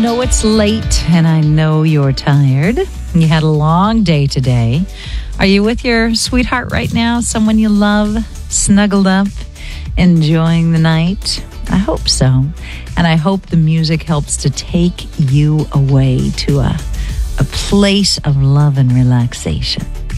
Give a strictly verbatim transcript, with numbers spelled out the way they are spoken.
know it's late and I know you're tired. You had a long day today. Are you with your sweetheart right now? Someone you love, snuggled up, enjoying the night? I hope so. And I hope the music helps to take you away to a, a place of love and relaxation.